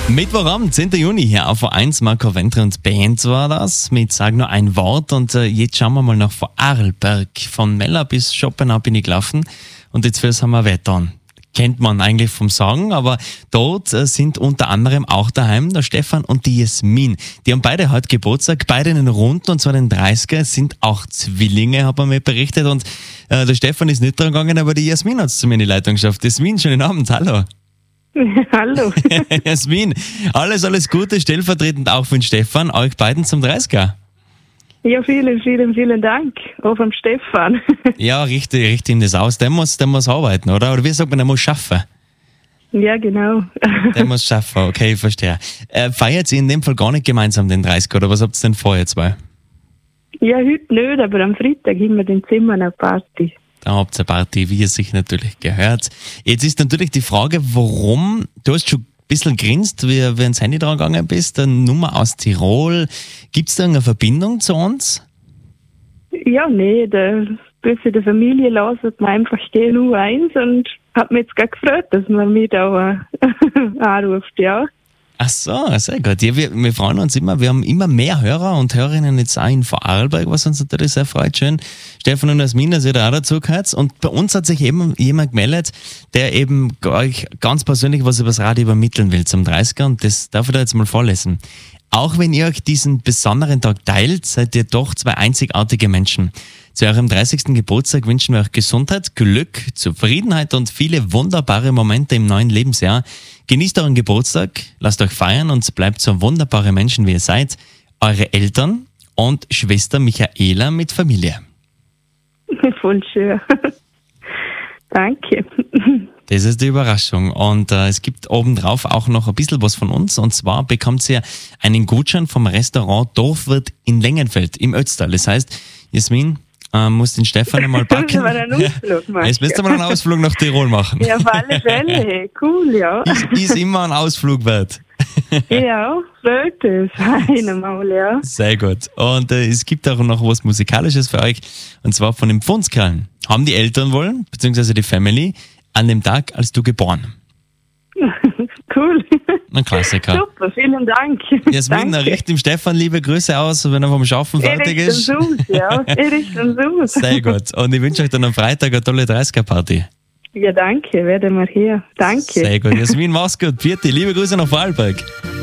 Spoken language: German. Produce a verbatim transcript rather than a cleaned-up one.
Mittwochabend, zehnten Juni, hier auf A eins, Marco Ventre und Band war das, mit Sag nur ein Wort. Und äh, jetzt schauen wir mal nach Vorarlberg. Von Mella bis Schopenhauer bin ich gelaufen und jetzt fürs haben wir Wetter. Kennt man eigentlich vom Sagen, aber dort äh, sind unter anderem auch daheim der Stefan und die Jasmin. Die haben beide heute Geburtstag, beide in den Runden, und zwar den dreißiger, sind auch Zwillinge, hat man mir berichtet. Und äh, der Stefan ist nicht dran gegangen, aber die Jasmin hat es zu mir in die Leitung geschafft. Jasmin, schönen Abend, hallo. Hallo. Jasmin, alles, alles Gute, stellvertretend auch für den Stefan, euch beiden zum dreißiger. Ja, vielen, vielen, vielen Dank. Auch vom Stefan. Ja, richtig, richtig ihm das aus. Der muss, der muss arbeiten, oder? Oder wie sagt man, der muss schaffen? Ja, genau. Der muss schaffen, okay, ich verstehe. Äh, feiert ihr in dem Fall gar nicht gemeinsam den dreißiger, oder was habt ihr denn vor, ihr zwei? Ja, heute nicht, aber am Freitag haben wir den Zimmer eine Party. Da habt ihr eine Party, wie es sich natürlich gehört. Jetzt ist natürlich die Frage, warum, du hast schon ein bisschen grinst, wie, wie ins Handy dran gegangen bist, eine Nummer aus Tirol. Gibt es da eine Verbindung zu uns? Ja, nee, der Büsse der Familie lasst mir einfach G N U eins und hat mich jetzt gar gefreut, dass man mich da äh, anruft, ja. Ach so, sehr gut. Ja, wir, wir freuen uns immer, wir haben immer mehr Hörer und Hörerinnen jetzt auch in Vorarlberg, was uns natürlich sehr freut. Schön. Stefan und Jasmin, dass ihr da auch dazu gehört. Und bei uns hat sich eben jemand gemeldet, der eben euch ganz persönlich was über das Radio übermitteln will zum dreißiger, und das darf ich da jetzt mal vorlesen. Auch wenn ihr euch diesen besonderen Tag teilt, seid ihr doch zwei einzigartige Menschen. Zu eurem dreißigsten Geburtstag wünschen wir euch Gesundheit, Glück, Zufriedenheit und viele wunderbare Momente im neuen Lebensjahr. Genießt euren Geburtstag, lasst euch feiern und bleibt so wunderbare Menschen, wie ihr seid. Eure Eltern und Schwester Michaela mit Familie. Voll schön. Danke. Das ist die Überraschung. Und äh, es gibt obendrauf auch noch ein bisschen was von uns. Und zwar bekommt ihr einen Gutschein vom Restaurant Dorfwirt in Lengenfeld im Ötztal. Das heißt, Jasmin, äh, muss den Stefan einmal backen. Wir einen Ausflug machen. Jetzt müsst ihr mal einen Ausflug nach Tirol machen. Ja, auf alle Fälle. Cool, ja. Ist, ist immer ein Ausflug wert. Ja, freut es. Einmal, ja. Sehr gut. Und äh, es gibt auch noch was Musikalisches für euch. Und zwar von den Pfundskerlen. Haben die Eltern wollen, beziehungsweise die Family, an dem Tag, als du geboren. Cool. Ein Klassiker. Super, vielen Dank. Jasmin, richte dem Stefan liebe Grüße aus, wenn er vom Schaffen fertig ich ist. Aus, ja, ich richte aus. Sehr gut. Und ich wünsche euch dann am Freitag eine tolle dreißiger-Party. Ja, danke, werden wir hier. Danke. Sehr gut. Jasmin, mach's gut. Vierte, liebe Grüße nach Vorarlberg.